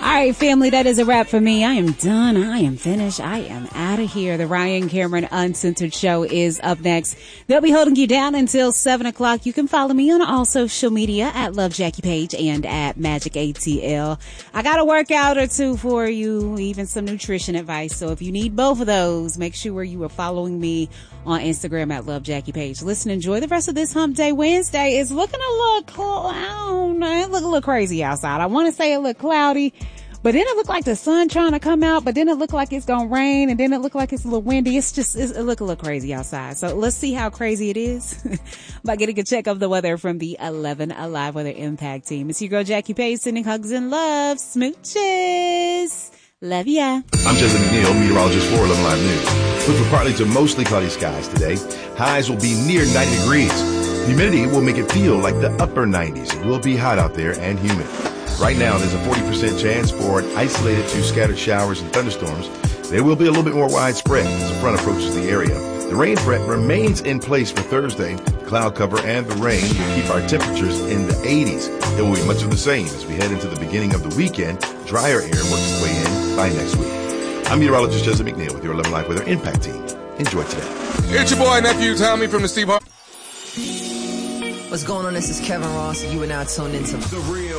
right, family, that is a wrap for me. I am done. I am finished. I am out of here. The Ryan Cameron Uncensored Show is up next. They'll be holding you down until 7 o'clock. You can follow me on all social media at Love Jackie Page and at Magic ATL. I got a workout or two for you, even some nutrition advice. So if you need both of those, make sure you are following me on Instagram at Love Jackie Page. Listen, enjoy the rest of this Hump Day Wednesday. It's looking a little, it look a little crazy outside. I want to say it look cloudy, but then it looked like the sun trying to come out, but then it looked like it's gonna rain, and then it looked like it's a little windy. It look a little crazy outside. So let's see how crazy it is by getting a check of the weather from the 11 Alive Weather Impact Team. It's your girl Jackie Page sending hugs and love. Smooches. Love ya. I'm Jason McNeil, meteorologist for 11 Live News. Look for partly to mostly cloudy skies today. Highs will be near 90 degrees. Humidity will make it feel like the upper 90s. It will be hot out there and humid. Right now, there's a 40% chance for an isolated to scattered showers and thunderstorms. They will be a little bit more widespread as the front approaches the area. The rain threat remains in place for Thursday. The cloud cover and the rain will keep our temperatures in the 80s. It will be much of the same as we head into the beginning of the weekend. Drier air works its way in by next week. I'm meteorologist Joseph McNeil with your 11 Live Weather Impact Team. Enjoy today. It's your boy, nephew Tommy from the Steve Harvey. What's going on? This is Kevin Ross, and you are now tuned into The Real.